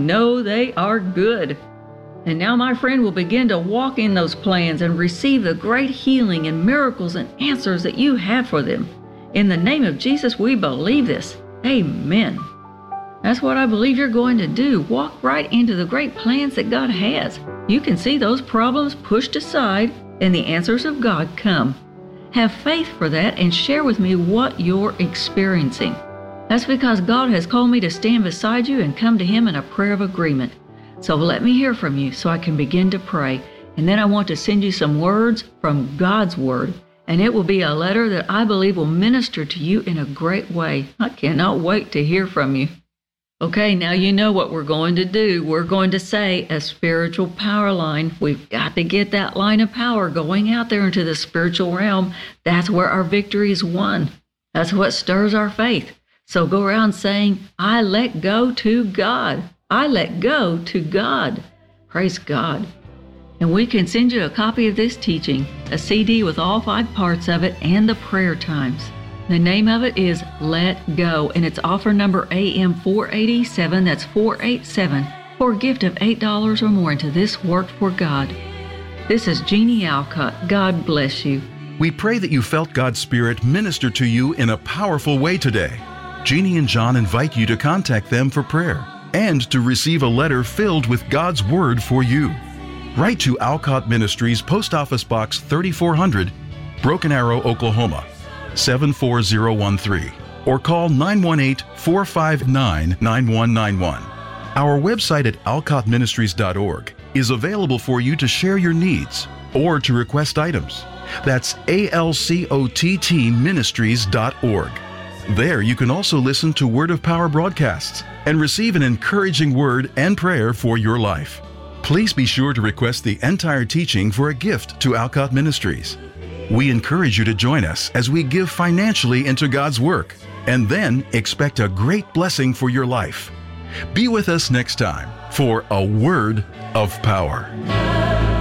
know they are good. And now my friend will begin to walk in those plans and receive the great healing and miracles and answers that you have for them. In the name of Jesus, we believe this. Amen. That's what I believe you're going to do. Walk right into the great plans that God has. You can see those problems pushed aside and the answers of God come. Have faith for that and share with me what you're experiencing. That's because God has called me to stand beside you and come to Him in a prayer of agreement. So let me hear from you so I can begin to pray. And then I want to send you some words from God's Word. And it will be a letter that I believe will minister to you in a great way. I cannot wait to hear from you. Okay, now you know what we're going to do. We're going to say a spiritual power line. We've got to get that line of power going out there into the spiritual realm. That's where our victory is won. That's what stirs our faith. So go around saying, I let go to God. I let go to God. Praise God. And we can send you a copy of this teaching, a CD with all 5 parts of it and the prayer times. The name of it is Let Go, and it's offer number AM 487, that's 487, for a gift of $8 or more into this work for God. This is Jeannie Alcott. God bless you. We pray that you felt God's Spirit minister to you in a powerful way today. Jeannie and John invite you to contact them for prayer and to receive a letter filled with God's Word for you. Write to Alcott Ministries, Post Office Box 3400, Broken Arrow, Oklahoma, 74013, or call 918-459-9191. Our website at alcottministries.org is available for you to share your needs or to request items. That's alcottministries.org. There you can also listen to Word of Power broadcasts and receive an encouraging word and prayer for your life. Please be sure to request the entire teaching for a gift to Alcott Ministries. We encourage you to join us as we give financially into God's work and then expect a great blessing for your life. Be with us next time for A Word of Power.